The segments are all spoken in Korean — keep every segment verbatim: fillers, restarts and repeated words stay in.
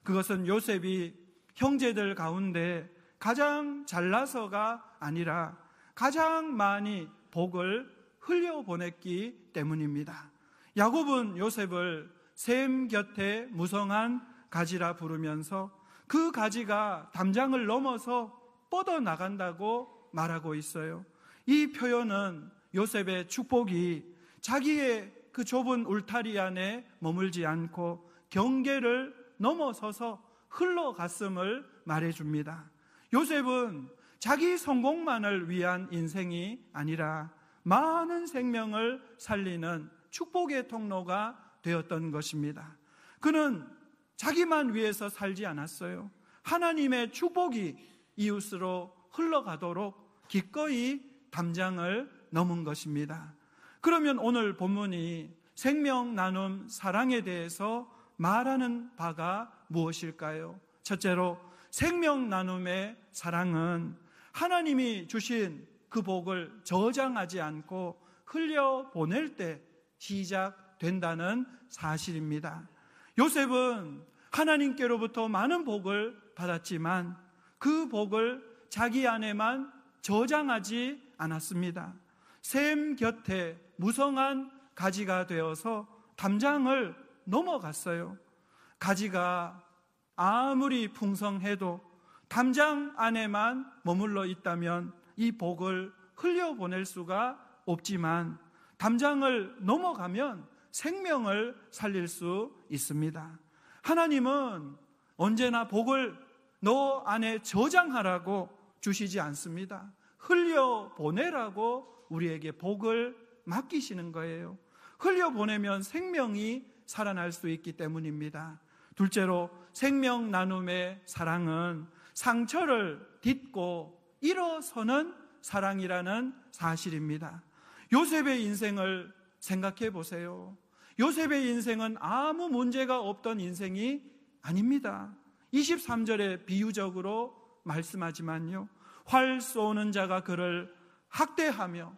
그것은 요셉이 형제들 가운데 가장 잘나서가 아니라 가장 많이 복을 흘려보냈기 때문입니다. 야곱은 요셉을 샘 곁에 무성한 가지라 부르면서 그 가지가 담장을 넘어서 뻗어나간다고 말하고 있어요. 이 표현은 요셉의 축복이 자기의 그 좁은 울타리 안에 머물지 않고 경계를 넘어서서 흘러갔음을 말해줍니다. 요셉은 자기 성공만을 위한 인생이 아니라 많은 생명을 살리는 축복의 통로가 되었던 것입니다. 그는 자기만 위해서 살지 않았어요. 하나님의 축복이 이웃으로 흘러가도록 기꺼이 담장을 넘은 것입니다. 그러면 오늘 본문이 생명 나눔 사랑에 대해서 말하는 바가 무엇일까요? 첫째로 생명 나눔의 사랑은 하나님이 주신 그 복을 저장하지 않고 흘려보낼 때 시작된다는 사실입니다. 요셉은 하나님께로부터 많은 복을 받았지만 그 복을 자기 안에만 저장하지 않았습니다. 샘 곁에 무성한 가지가 되어서 담장을 넘어갔어요. 가지가 아무리 풍성해도 담장 안에만 머물러 있다면 이 복을 흘려보낼 수가 없지만 담장을 넘어가면 생명을 살릴 수 있습니다. 하나님은 언제나 복을 너 안에 저장하라고 주시지 않습니다. 흘려보내라고 우리에게 복을 맡기시는 거예요. 흘려보내면 생명이 살아날 수 있기 때문입니다. 둘째로 생명 나눔의 사랑은 상처를 딛고 일어서는 사랑이라는 사실입니다. 요셉의 인생을 생각해 보세요. 요셉의 인생은 아무 문제가 없던 인생이 아닙니다. 이십삼 절에 비유적으로 말씀하지만요, 활 쏘는 자가 그를 학대하며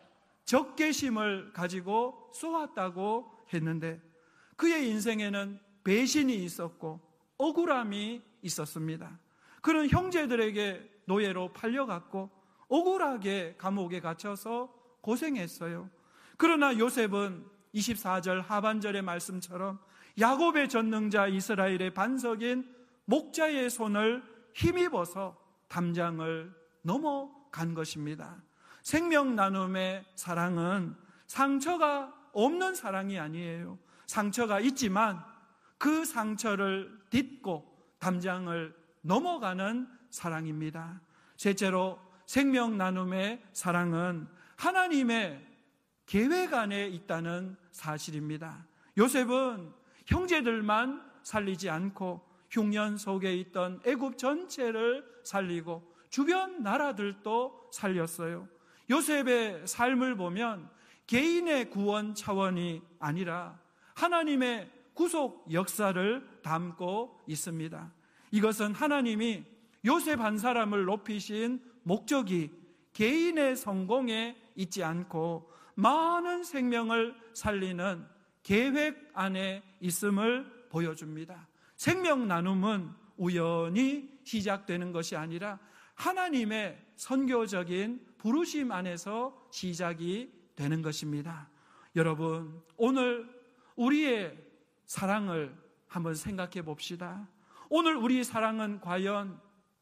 적개심을 가지고 쏘았다고 했는데 그의 인생에는 배신이 있었고 억울함이 있었습니다. 그는 형제들에게 노예로 팔려갔고 억울하게 감옥에 갇혀서 고생했어요. 그러나 요셉은 이십사 절 하반절의 말씀처럼 야곱의 전능자 이스라엘의 반석인 목자의 손을 힘입어서 담장을 넘어간 것입니다. 생명 나눔의 사랑은 상처가 없는 사랑이 아니에요. 상처가 있지만 그 상처를 딛고 담장을 넘어가는 사랑입니다. 셋째로 생명 나눔의 사랑은 하나님의 계획 안에 있다는 사실입니다. 요셉은 형제들만 살리지 않고 흉년 속에 있던 애굽 전체를 살리고 주변 나라들도 살렸어요. 요셉의 삶을 보면 개인의 구원 차원이 아니라 하나님의 구속 역사를 담고 있습니다. 이것은 하나님이 요셉 한 사람을 높이신 목적이 개인의 성공에 있지 않고 많은 생명을 살리는 계획 안에 있음을 보여줍니다. 생명 나눔은 우연히 시작되는 것이 아니라 하나님의 선교적인 부르심 안에서 시작이 되는 것입니다. 여러분, 오늘 우리의 사랑을 한번 생각해 봅시다. 오늘 우리 사랑은 과연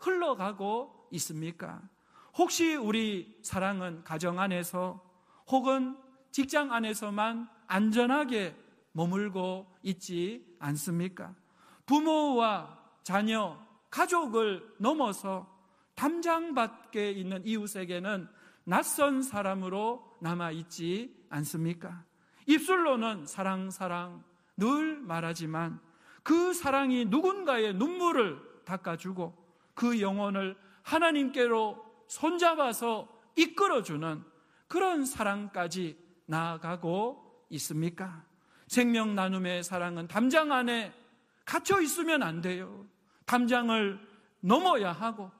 흘러가고 있습니까? 혹시 우리 사랑은 가정 안에서 혹은 직장 안에서만 안전하게 머물고 있지 않습니까? 부모와 자녀, 가족을 넘어서 담장 밖에 있는 이웃에게는 낯선 사람으로 남아있지 않습니까? 입술로는 사랑 사랑 늘 말하지만 그 사랑이 누군가의 눈물을 닦아주고 그 영혼을 하나님께로 손잡아서 이끌어주는 그런 사랑까지 나아가고 있습니까? 생명 나눔의 사랑은 담장 안에 갇혀 있으면 안 돼요. 담장을 넘어야 하고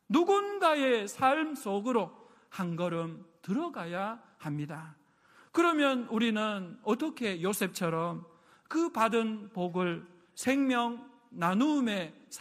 누군가의 삶 속으로 한 걸음 들어가야 합니다. 그러면 우리는 어떻게 요셉처럼 그 받은 복을 생명 나눔의